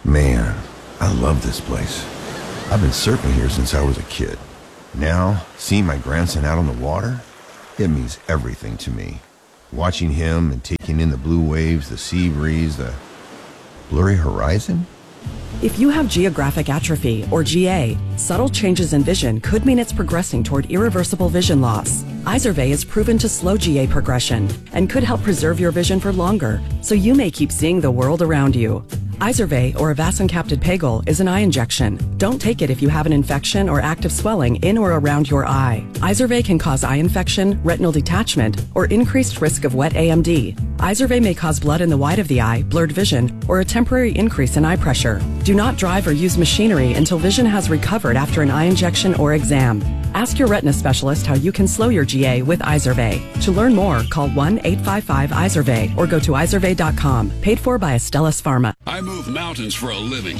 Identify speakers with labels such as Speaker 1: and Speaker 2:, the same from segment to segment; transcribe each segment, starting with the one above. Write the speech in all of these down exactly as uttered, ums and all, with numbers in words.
Speaker 1: Man, I love this place. I've been surfing here since I was a kid. Now, seeing my grandson out on the water, it means everything to me. Watching him and taking in the blue waves, the sea breeze, the blurry horizon.
Speaker 2: If you have geographic atrophy, or G A, subtle changes in vision could mean it's progressing toward irreversible vision loss. Izervay is proven to slow G A progression and could help preserve your vision for longer, so you may keep seeing the world around you. Izervay, or avacincaptad pegol, is an eye injection. Don't take it if you have an infection or active swelling in or around your eye. Izervay can cause eye infection, retinal detachment, or increased risk of wet A M D. Izervay may cause blood in the white of the eye, blurred vision, or a temporary increase in eye pressure. Do not drive or use machinery until vision has recovered after an eye injection or exam. Ask your retina specialist how you can slow your G A with Izervay. To learn more, call one eight five five Izervay or go to izervay dot com. Paid for by Astellas Pharma.
Speaker 3: I move mountains for a living.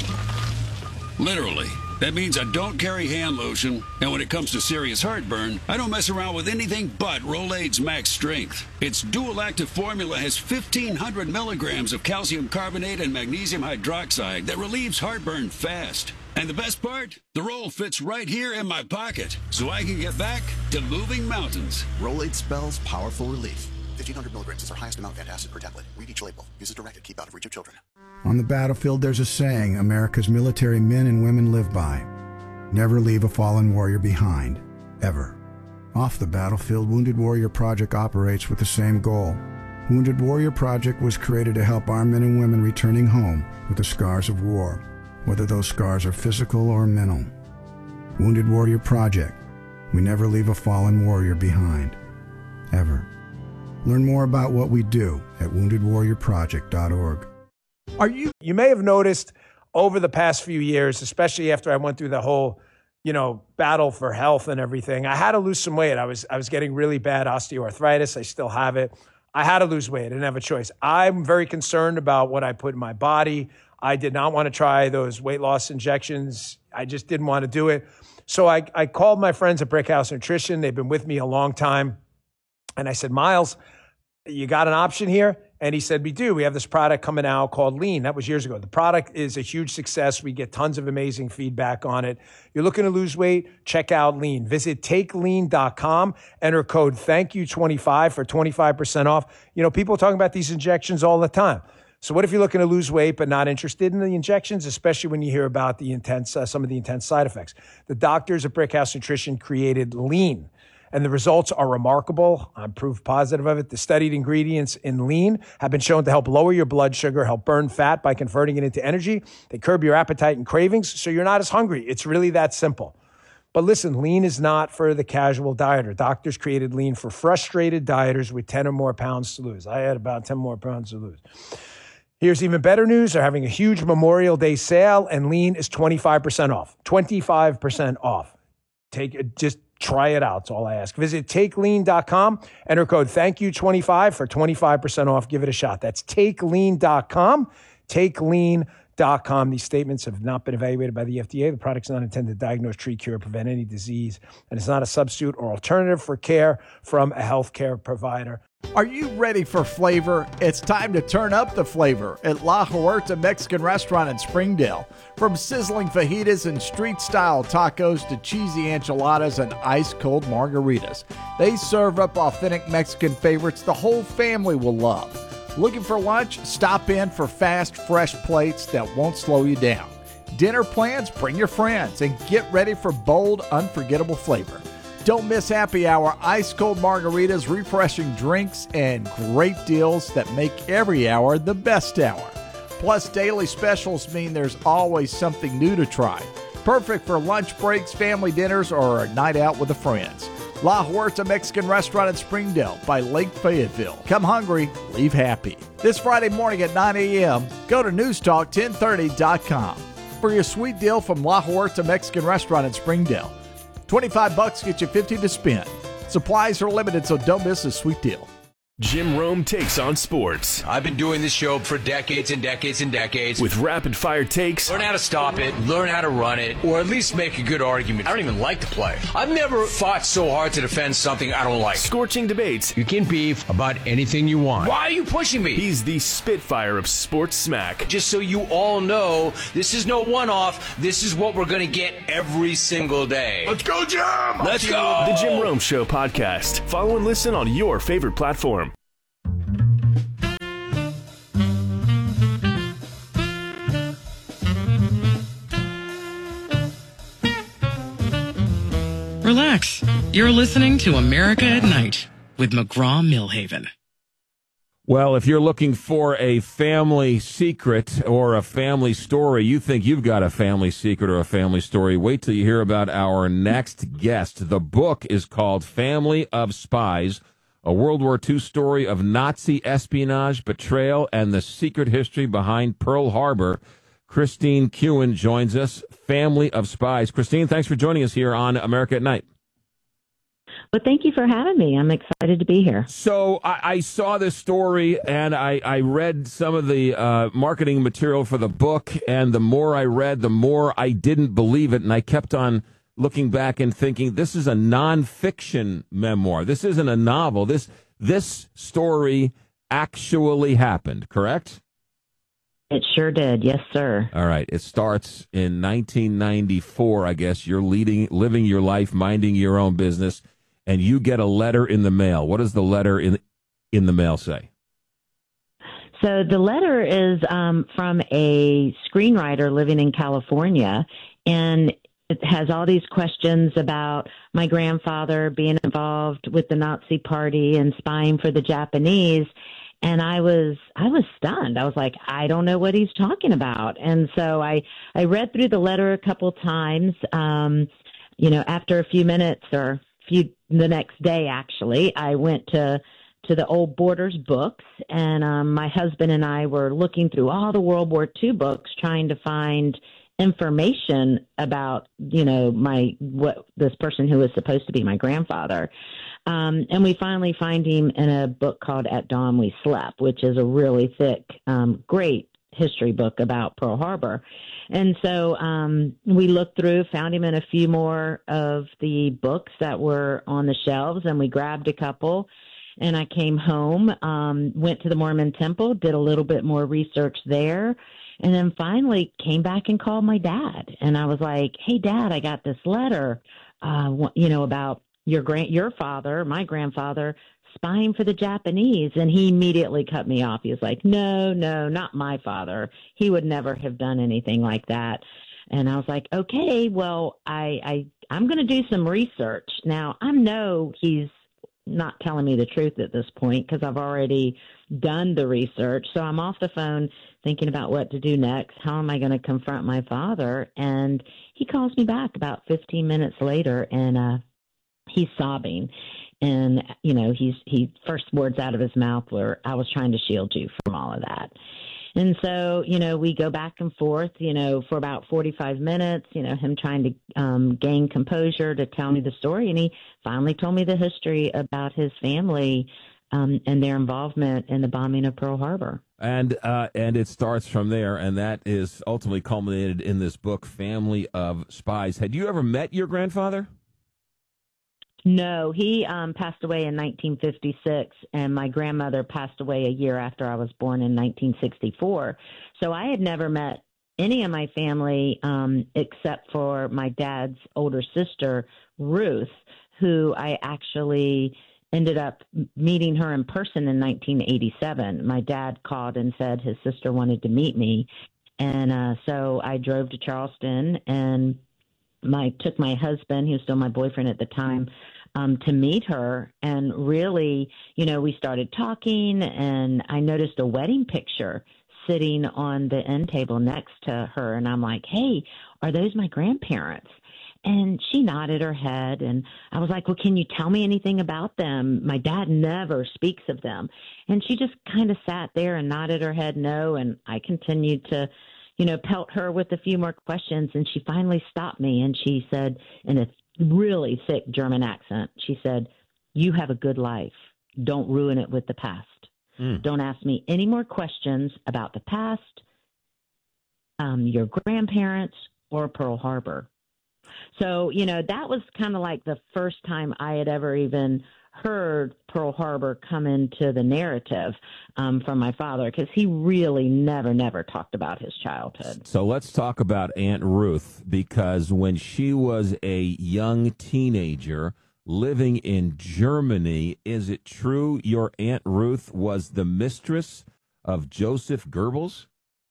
Speaker 3: Literally. That means I don't carry hand lotion, and when it comes to serious heartburn, I don't mess around with anything but Rolaids Max Strength. Its dual-active formula has fifteen hundred milligrams of calcium carbonate and magnesium hydroxide that relieves heartburn fast. And the best part? The roll fits right here in my pocket, so I can get back to moving mountains.
Speaker 4: Rolaids spells powerful relief. fifteen hundred milligrams is our highest amount of antacid per tablet. Read each label. Use as directed. Keep out of reach of children.
Speaker 5: On the battlefield, there's a saying America's military men and women live by. Never leave a fallen warrior behind. Ever. Off the battlefield, Wounded Warrior Project operates with the same goal. Wounded Warrior Project was created to help our men and women returning home with the scars of war, whether those scars are physical or mental. Wounded Warrior Project. We never leave a fallen warrior behind. Ever. Learn more about what we do at wounded warrior project dot org.
Speaker 6: Are you? You may have noticed over the past few years, especially after I went through the whole, you know, battle for health and everything, I had to lose some weight. I was I was getting really bad osteoarthritis. I still have it. I had to lose weight. I didn't have a choice. I'm very concerned about what I put in my body. I did not want to try those weight loss injections. I just didn't want to do it. So I, I called my friends at Brickhouse Nutrition. They've been with me a long time. And I said, Miles, you got an option here? And he said, we do. We have this product coming out called Lean. That was years ago. The product is a huge success. We get tons of amazing feedback on it. You're looking to lose weight? Check out Lean. Visit take lean dot com. Enter code thank you twenty-five for twenty-five percent off. You know, people are talking about these injections all the time. So what if you're looking to lose weight but not interested in the injections, especially when you hear about the intense, uh, some of the intense side effects? The doctors at Brickhouse Nutrition created Lean. And the results are remarkable. I'm proof positive of it. The studied ingredients in Lean have been shown to help lower your blood sugar, help burn fat by converting it into energy. They curb your appetite and cravings, so you're not as hungry. It's really that simple. But listen, Lean is not for the casual dieter. Doctors created Lean for frustrated dieters with ten or more pounds to lose. I had about ten more pounds to lose. Here's even better news. They're having a huge Memorial Day sale, and Lean is twenty-five percent off. twenty-five percent off. Take it, just try it out. That's all I ask. Visit take lean dot com. Enter code thank you twenty-five for twenty-five percent off. Give it a shot. That's take lean dot com. take lean dot com. These statements have not been evaluated by the F D A. The product's not intended to diagnose, treat, cure, prevent any disease, and it's not a substitute or alternative for care from a healthcare provider.
Speaker 7: Are you ready for flavor? It's time to turn up the flavor at La Huerta Mexican Restaurant in Springdale. From sizzling fajitas and street-style tacos to cheesy enchiladas and ice-cold margaritas, they serve up authentic Mexican favorites the whole family will love. Looking for lunch? Stop in for fast, fresh plates that won't slow you down. Dinner plans? Bring your friends and get ready for bold, unforgettable flavor. Don't miss happy hour, ice-cold margaritas, refreshing drinks, and great deals that make every hour the best hour. Plus, daily specials mean there's always something new to try. Perfect for lunch breaks, family dinners, or a night out with the friends. La Huerta Mexican Restaurant in Springdale by Lake Fayetteville. Come hungry, leave happy. This Friday morning at nine a.m., go to news talk ten thirty dot com for your sweet deal from La Huerta Mexican Restaurant in Springdale. twenty-five bucks get you fifty to spend. Supplies are limited, so don't miss this sweet deal.
Speaker 8: Jim Rome takes on sports.
Speaker 9: I've been doing this show for decades and decades and decades.
Speaker 8: With rapid-fire takes.
Speaker 9: Learn how to stop it, learn how to run it, or at least make a good argument. I don't even like the play. I've never fought so hard to defend something I don't like.
Speaker 8: Scorching debates.
Speaker 9: You can beef about anything you want. Why are you pushing me?
Speaker 8: He's the Spitfire of sports smack.
Speaker 9: Just so you all know, this is no one-off. This is what we're going to get every single day.
Speaker 1: Let's go, Jim!
Speaker 9: Let's go!
Speaker 8: The Jim Rome Show podcast. Follow and listen on your favorite platform.
Speaker 10: Relax. You're listening to America at Night with McGraw-Millhaven.
Speaker 11: Well, if you're looking for a family secret or a family story, you think you've got a family secret or a family story, wait till you hear about our next guest. The book is called Family of Spies, a World War Two story of Nazi espionage, betrayal, and the secret history behind Pearl Harbor. Christine Kewen joins us, Family of Spies. Christine, thanks for joining us here on America at Night.
Speaker 12: Well, thank you for having me. I'm excited to be here.
Speaker 11: So I, I saw this story, and I, I read some of the uh, marketing material for the book, and the more I read, the more I didn't believe it, and I kept on looking back and thinking, this is a nonfiction memoir. This isn't a novel. This this story actually happened, correct?
Speaker 12: It sure did. Yes, sir.
Speaker 11: All right. It starts in nineteen ninety-four, I guess. You're leading, living your life, minding your own business, and you get a letter in the mail. What does the letter in in the mail say?
Speaker 12: So the letter is um, from a screenwriter living in California, and it has all these questions about my grandfather being involved with the Nazi Party and spying for the Japanese. And I was, I was stunned. I was like, I don't know what he's talking about. And so I, I read through the letter a couple times. Um, you know, after a few minutes or few, the next day, actually, I went to, to the old Borders books, and um, my husband and I were looking through all the World War Two books, trying to find information about, you know, my, what this person who was supposed to be my grandfather. Um, and we finally find him in a book called At Dawn We Slept, which is a really thick, um, great history book about Pearl Harbor. And so um, we looked through, found him in a few more of the books that were on the shelves, and we grabbed a couple. And I came home, um, went to the Mormon Temple, did a little bit more research there, and then finally came back and called my dad. And I was like, hey, Dad, I got this letter, uh, you know, about your grand, your father, my grandfather, spying for the Japanese. And he immediately cut me off. He was like, no, no, not my father. He would never have done anything like that. And I was like, okay, well, I, I, I'm going to do some research. Now, I know he's not telling me the truth at this point because I've already done the research. So I'm off the phone thinking about what to do next. How am I going to confront my father? And he calls me back about fifteen minutes later, and uh, he's sobbing. And, you know, he's he first words out of his mouth were, I was trying to shield you from all of that. And so, you know, we go back and forth, you know, for about forty-five minutes, you know, him trying to um, gain composure to tell me the story. And he finally told me the history about his family um, and their involvement in the bombing of Pearl Harbor.
Speaker 11: And uh, and it starts from there, and that is ultimately culminated in this book, Family of Spies. Had you ever met your grandfather?
Speaker 12: No, he um, passed away in nineteen fifty-six, and my grandmother passed away a year after I was born in nineteen sixty-four. So I had never met any of my family um, except for my dad's older sister, Ruth, who I actually ended up meeting her in person in nineteen eighty-seven. My dad called and said his sister wanted to meet me. And uh, so I drove to Charleston and my took my husband, he was still my boyfriend at the time, um, to meet her. And really, you know, we started talking, and I noticed a wedding picture sitting on the end table next to her. And I'm like, hey, are those my grandparents? And she nodded her head, and I was like, well, can you tell me anything about them? My dad never speaks of them. And she just kind of sat there and nodded her head no, and I continued to, you know, pelt her with a few more questions, and she finally stopped me, and she said in a really thick German accent, she said, you have a good life. don't ruin it with the past.
Speaker 11: Mm.
Speaker 12: Don't ask me any more questions about the past, um, your grandparents, or Pearl Harbor. So, you know, that was kind of like the first time I had ever even heard Pearl Harbor come into the narrative um, from my father, because he really never, never talked about his childhood.
Speaker 11: So let's talk about Aunt Ruth, because when she was a young teenager living in Germany, is it true your Aunt Ruth was the mistress of Joseph Goebbels?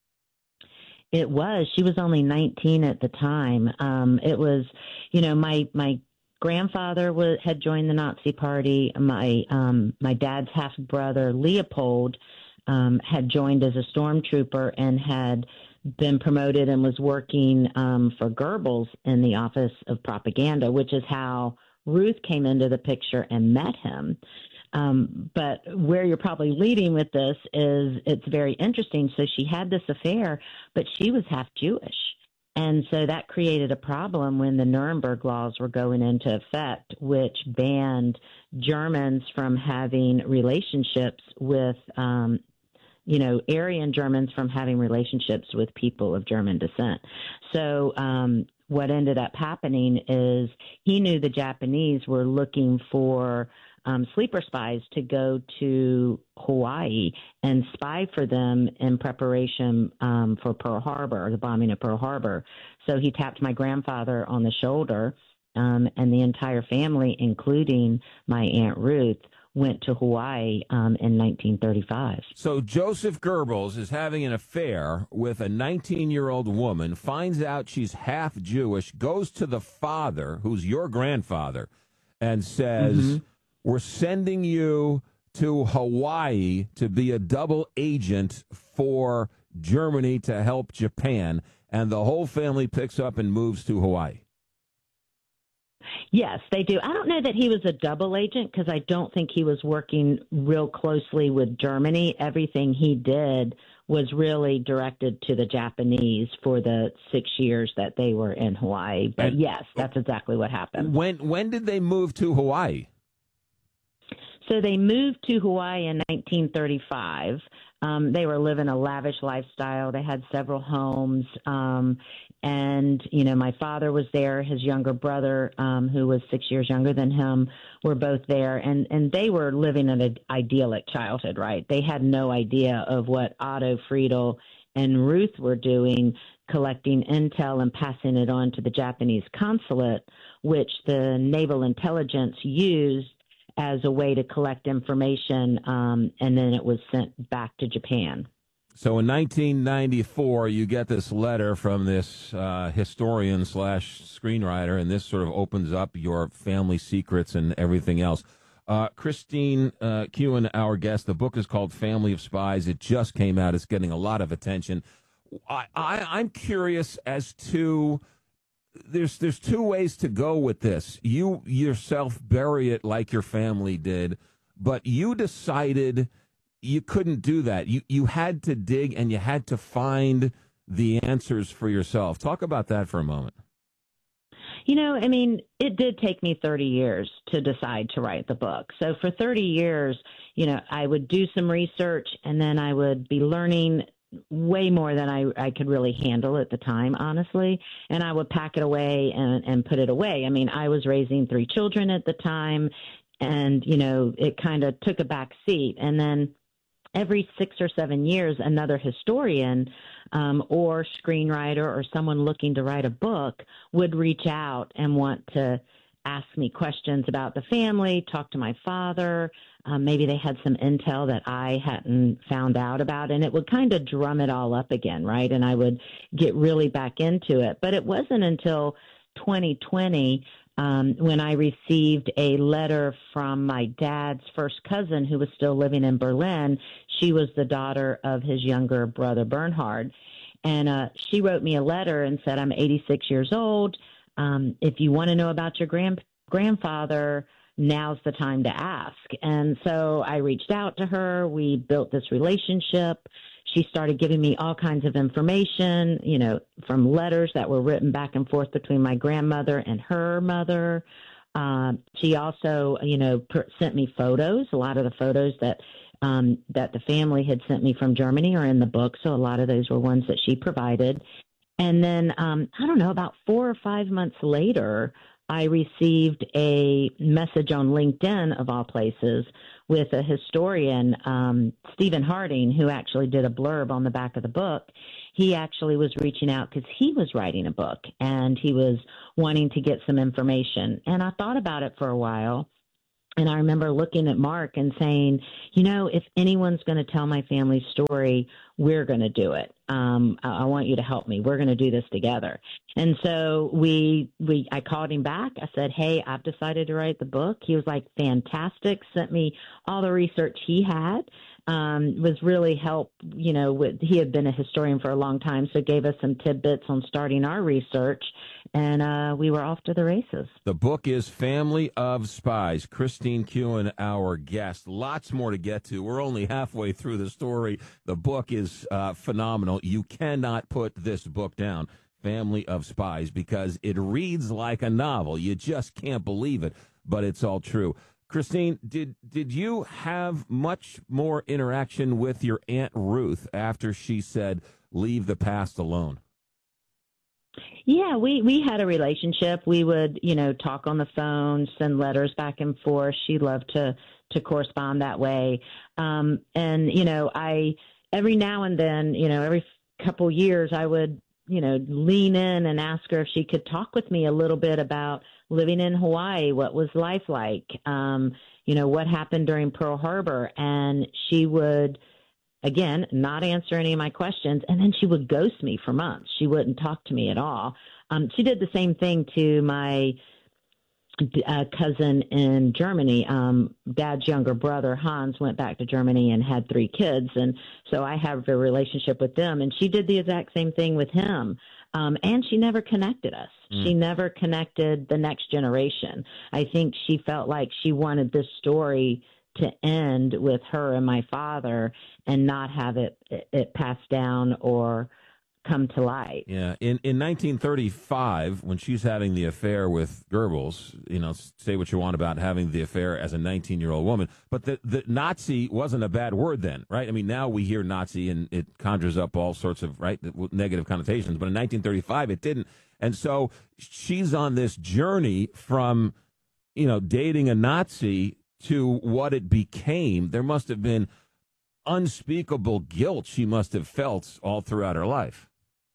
Speaker 12: It was. She was only nineteen at the time. Um, it was, you know, my my grandfather was, had joined the Nazi Party. My um, my dad's half brother Leopold um, had joined as a stormtrooper and had been promoted and was working um, for Goebbels in the Office of Propaganda, which is how Ruth came into the picture and met him. Um, but where you're probably leading with this is it's very interesting. So she had this affair, but she was half Jewish. And so that created a problem when the Nuremberg laws were going into effect, which banned Germans from having relationships with, um, you know, Aryan Germans from having relationships with people of German descent. So um, what ended up happening is he knew the Japanese were looking for Um, sleeper spies to go to Hawaii and spy for them in preparation um, for Pearl Harbor, the bombing of Pearl Harbor. So he tapped my grandfather on the shoulder, um, and the entire family, including my Aunt Ruth, went to Hawaii um, in nineteen thirty-five.
Speaker 11: So Joseph Goebbels is having an affair with a nineteen-year-old woman, finds out she's half Jewish, goes to the father, who's your grandfather, and says, mm-hmm. we're sending you to Hawaii to be a double agent for Germany to help Japan, and the whole family picks up and moves to Hawaii.
Speaker 12: Yes, they do. I don't know that he was a double agent, because I don't think he was working real closely with Germany. Everything he did was really directed to the Japanese for the six years that they were in Hawaii. But and, yes, that's exactly what happened.
Speaker 11: When when did they move to Hawaii?
Speaker 12: So they moved to Hawaii in nineteen thirty-five. Um, they were living a lavish lifestyle. They had several homes. Um, and, you know, my father was there. His younger brother, um, who was six years younger than him, were both there. And, and they were living an idyllic childhood, right? They had no idea of what Otto Friedel and Ruth were doing, collecting intel and passing it on to the Japanese consulate, which the naval intelligence used as a way to collect information, um, and then it was sent back to Japan.
Speaker 11: So in nineteen ninety-four, you get this letter from this uh, historian slash screenwriter, and this sort of opens up your family secrets and everything else. Uh, Christine uh, Kewen, our guest, the book is called Family of Spies. It just came out. It's getting a lot of attention. I, I, I'm curious as to... There's there's two ways to go with this. You yourself bury it like your family did, but you decided you couldn't do that. You you had to dig and you had to find the answers for yourself. Talk about that for a moment.
Speaker 12: You know, I mean, it did take me thirty years to decide to write the book. So for thirty years, you know, I would do some research and then I would be learning way more than I, I could really handle at the time, honestly. And I would pack it away and, and put it away. I mean, I was raising three children at the time, and, you know, it kind of took a back seat. And then every six or seven years, another historian um, or screenwriter or someone looking to write a book would reach out and want to ask me questions about the family, talk to my father. Um, maybe they had some intel that I hadn't found out about, and it would kind of drum it all up again, right? And I would get really back into it. But it wasn't until twenty twenty um, when I received a letter from my dad's first cousin, who was still living in Berlin. She was the daughter of his younger brother, Bernhard. And uh, she wrote me a letter and said, I'm eighty-six years old. Um, if you want to know about your grand grandfather, now's the time to ask. And so I reached out to her. We built this relationship. She started giving me all kinds of information, you know, from letters that were written back and forth between my grandmother and her mother. Uh, she also, you know, per- sent me photos. A lot of the photos that um, that the family had sent me from Germany are in the book, so a lot of those were ones that she provided. And then, um, I don't know, about four or five months later, I received a message on LinkedIn, of all places, with a historian, um, Stephen Harding, who actually did a blurb on the back of the book. He actually was reaching out because he was writing a book and he was wanting to get some information. And I thought about it for a while. And I remember looking at Mark and saying, you know, if anyone's going to tell my family story, we're going to do it. Um, I, I want you to help me. We're going to do this together. And so we, we, I called him back. I said, hey, I've decided to write the book. He was like, fantastic. Sent me all the research he had. Um, was really help, you know, with, he had been a historian for a long time, so gave us some tidbits on starting our research, and uh, we were off to the races.
Speaker 11: The book is Family of Spies. Christine Kuhn, our guest. Lots more to get to. We're only halfway through the story. The book is uh, phenomenal. You cannot put this book down, Family of Spies, because it reads like a novel. You just can't believe it, but it's all true. Christine, did did you have much more interaction with your Aunt Ruth after she said, leave the past alone?
Speaker 12: Yeah, we, we had a relationship. We would, you know, talk on the phone, send letters back and forth. She loved to, to correspond that way. Um, and, you know, I, every now and then, you know, every couple years I would, you know, lean in and ask her if she could talk with me a little bit about living in Hawaii. What was life like? Um, you know, what happened during Pearl Harbor? And she would, again, not answer any of my questions. And then she would ghost me for months. She wouldn't talk to me at all. Um, she did the same thing to my uh, cousin in Germany. Um, Dad's younger brother, Hans, went back to Germany and had three kids. And so I have a relationship with them. And she did the exact same thing with him. Um, and she never connected us. Mm. She never connected the next generation. I think she felt like she wanted this story to end with her and my father and not have it, it passed down or come to light.
Speaker 11: Yeah. In in nineteen thirty-five, when she's having the affair with Goebbels, you know, say what you want about having the affair as a nineteen-year-old woman, but the, the Nazi wasn't a bad word then, right? I mean, now we hear Nazi and it conjures up all sorts of, right, negative connotations, but in nineteen thirty-five it didn't. And so she's on this journey from, you know, dating a Nazi to what it became. There must have been unspeakable guilt she must have felt all throughout her life.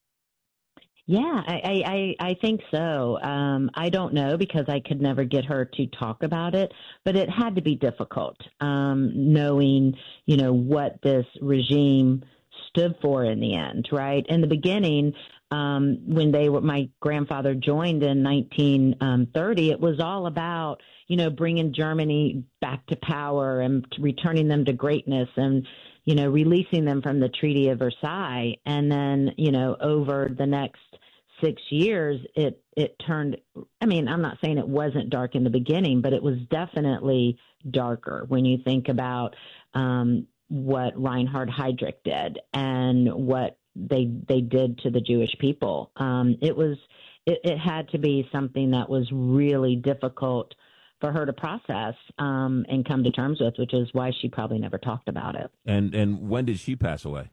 Speaker 12: Yeah, I, I, I think so. Um, I don't know because I could never get her to talk about it, but it had to be difficult, um, knowing, you know, what this regime stood for in the end, right? In the beginning, um, when they were, my grandfather joined in nineteen thirty, it was all about, you know, bringing Germany back to power and returning them to greatness and, you know, releasing them from the Treaty of Versailles. And then, you know, over the next six years, it, it turned, I mean, I'm not saying it wasn't dark in the beginning, but it was definitely darker when you think about um, what Reinhard Heydrich did and what they they did to the Jewish people. Um, it was, it, it had to be something that was really difficult for her to process um, and come to terms with, which is why she probably never talked about it.
Speaker 11: And and when did she pass away?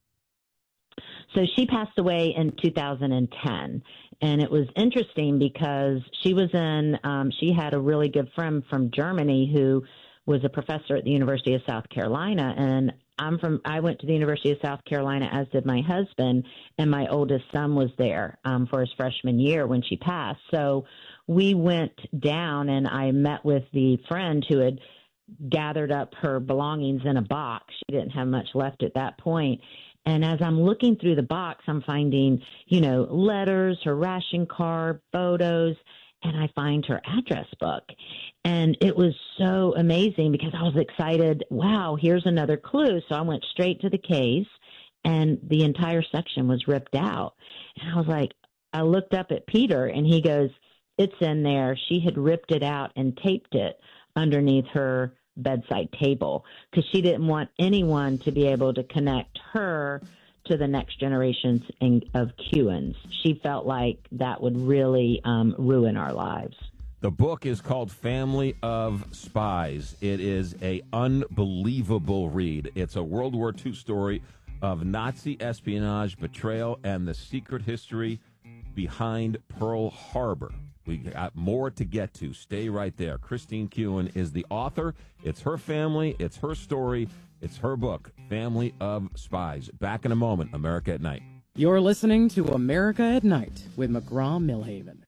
Speaker 12: So she passed away in two thousand ten, and it was interesting because she was in, um, she had a really good friend from Germany who was a professor at the University of South Carolina, and I'm from, I went to the University of South Carolina, as did my husband, and my oldest son was there um, for his freshman year when she passed. So we went down and I met with the friend who had gathered up her belongings in a box. She didn't have much left at that point. And as I'm looking through the box, I'm finding, you know, letters, her ration card, photos, and I find her address book. And it was so amazing because I was excited. Wow, here's another clue. So I went straight to the case and the entire section was ripped out. And I was like, I looked up at Peter and he goes, it's in there. She had ripped it out and taped it underneath her bedside table because she didn't want anyone to be able to connect her to the next generations of Kuhns. She felt like that would really um, ruin our lives.
Speaker 11: The book is called Family of Spies. It is a unbelievable read. It's a World War Two story of Nazi espionage, betrayal, and the secret history behind Pearl Harbor. We got more to get to. Stay right there. Christine Kewen is the author. It's her family. It's her story. It's her book, Family of Spies. Back in a moment, America at Night.
Speaker 10: You're listening to America at Night with McGraw-Milhaven.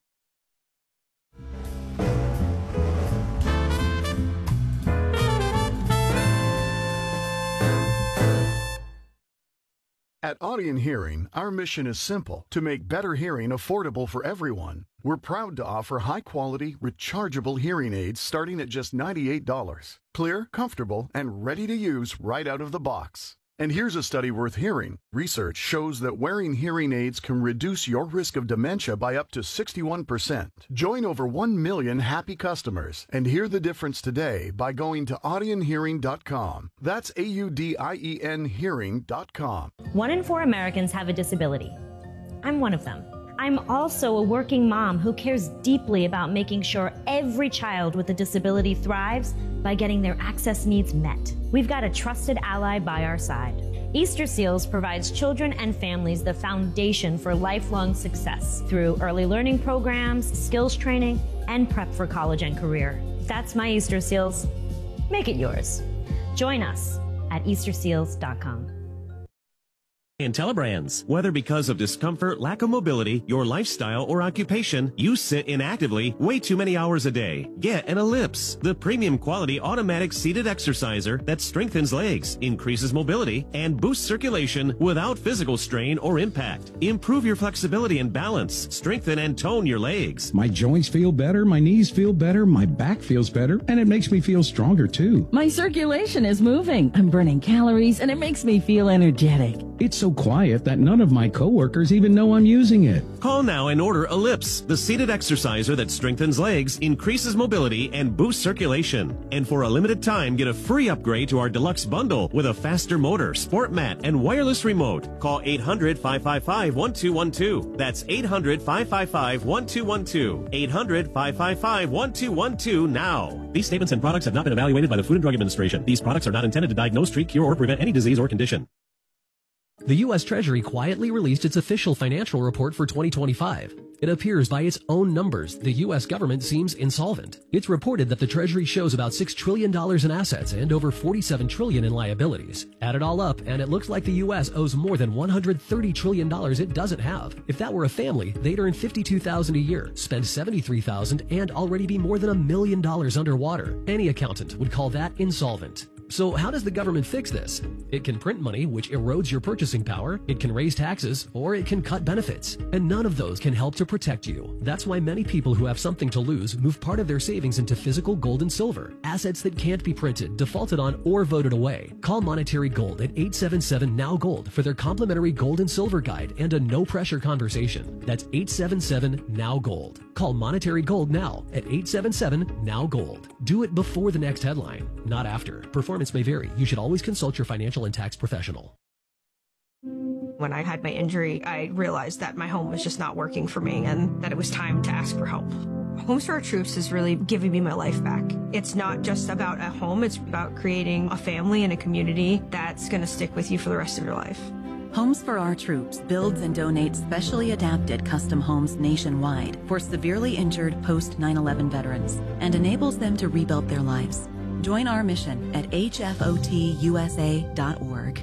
Speaker 13: At Audion Hearing, our mission is simple: to make better hearing affordable for everyone. We're proud to offer high-quality, rechargeable hearing aids starting at just ninety-eight dollars. Clear, comfortable, and ready to use right out of the box. And here's a study worth hearing. Research shows that wearing hearing aids can reduce your risk of dementia by up to sixty-one percent. Join over one million happy customers and hear the difference today by going to audion hearing dot com. That's A U D I E N hearing dot com.
Speaker 14: One in four Americans have a disability. I'm one of them. I'm also a working mom who cares deeply about making sure every child with a disability thrives by getting their access needs met. We've got a trusted ally by our side. Easter Seals provides children and families the foundation for lifelong success through early learning programs, skills training, and prep for college and career. That's my Easter Seals. Make it yours. Join us at easter seals dot com.
Speaker 15: IntelliBrands. Whether because of discomfort, lack of mobility, your lifestyle, or occupation, you sit inactively way too many hours a day. Get an Ellipse, the premium quality automatic seated exerciser that strengthens legs, increases mobility, and boosts circulation without physical strain or impact. Improve your flexibility and balance. Strengthen and tone your legs.
Speaker 16: My joints feel better, my knees feel better, my back feels better, and it makes me feel stronger too.
Speaker 17: My circulation is moving. I'm burning calories, and it makes me feel energetic.
Speaker 16: It's so quiet that none of my coworkers even know I'm using it.
Speaker 15: Call now and order Ellipse, the seated exerciser that strengthens legs, increases mobility, and boosts circulation. And for a limited time, get a free upgrade to our deluxe bundle with a faster motor, sport mat, and wireless remote. Call eight hundred, five five five, one two one two. That's eight hundred, five five five, one two one two. eight hundred, five five five, one two one two now. These statements and products have not been evaluated by the Food and Drug Administration. These products are not intended to diagnose, treat, cure, or prevent any disease or condition.
Speaker 18: The U S Treasury quietly released its official financial report for twenty twenty-five. It appears by its own numbers, the U S government seems insolvent. It's reported that the Treasury shows about six trillion dollars in assets and over forty-seven trillion dollars in liabilities. Add it all up, and it looks like the U S owes more than one hundred thirty trillion dollars it doesn't have. If that were a family, they'd earn fifty-two thousand dollars a year, spend seventy-three thousand dollars, and already be more than a million dollars underwater. Any accountant would call that insolvent. So how does the government fix this? It can print money, which erodes your purchasing power, it can raise taxes, or it can cut benefits. And none of those can help to protect you. That's why many people who have something to lose move part of their savings into physical gold and silver, assets that can't be printed, defaulted on, or voted away. Call Monetary Gold at eight seven seven, N O W Gold for their complimentary gold and silver guide and a no-pressure conversation. That's eight seven seven, N O W Gold. Call Monetary Gold now at eight seven seven, N O W Gold. Do it before the next headline, not after. Performance may vary. You should always consult your financial and tax professional.
Speaker 19: When I had my injury, I realized that my home was just not working for me and that it was time to ask for help. Homes for Our Troops is really giving me my life back. It's not just about a home, it's about creating a family and a community that's going to stick with you for the rest of your life.
Speaker 20: Homes for Our Troops builds and donates specially adapted custom homes nationwide for severely injured post nine eleven veterans and enables them to rebuild their lives. Join our mission at H F O T U S A dot org.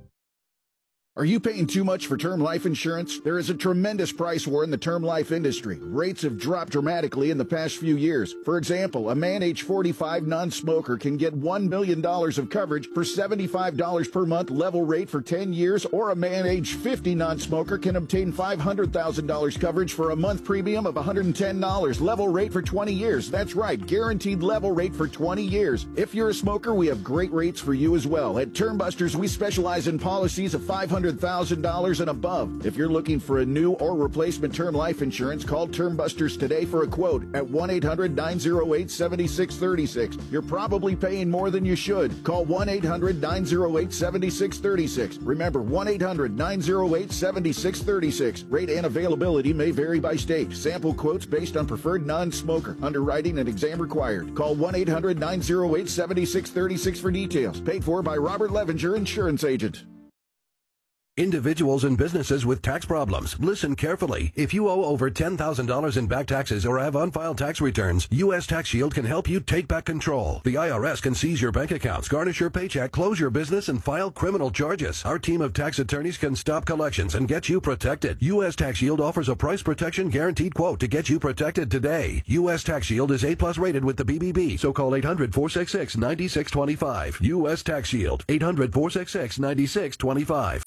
Speaker 21: Are you paying too much for term life insurance? There is a tremendous price war in the term life industry. Rates have dropped dramatically in the past few years. For example, a man age forty-five non-smoker can get one million dollars of coverage for seventy-five dollars per month level rate for ten years, or a man age fifty non-smoker can obtain five hundred thousand dollars coverage for a month premium of one hundred ten dollars level rate for twenty years. That's right, guaranteed level rate for twenty years. If you're a smoker, we have great rates for you as well. At Term Busters, we specialize in policies of five hundred hundred thousand dollars and above. If you're looking for a new or replacement term life insurance, call Term Busters today for a quote at one eight hundred nine oh eight seven six three six. You're probably paying more than you should. Call one eight hundred nine oh eight seven six three six. Remember, one eight hundred nine oh eight seven six three six. Rate and availability may vary by state. Sample quotes based on preferred non-smoker. Underwriting and exam required. Call one eight hundred nine oh eight seven six three six for details. Paid for by Robert Levenger, insurance agent.
Speaker 2: Individuals and businesses with tax problems, listen carefully. If you owe over ten thousand dollars in back taxes or have unfiled tax returns, U S Tax Shield can help you take back control. The I R S can seize your bank accounts, garnish your paycheck, close your business, and file criminal charges. Our team of tax attorneys can stop collections and get you protected. U S Tax Shield offers a price protection guaranteed quote to get you protected today. U S Tax Shield is A plus rated with the B B B, so call eight hundred four six six nine six two five. U S Tax Shield, eight hundred four six six nine six two five.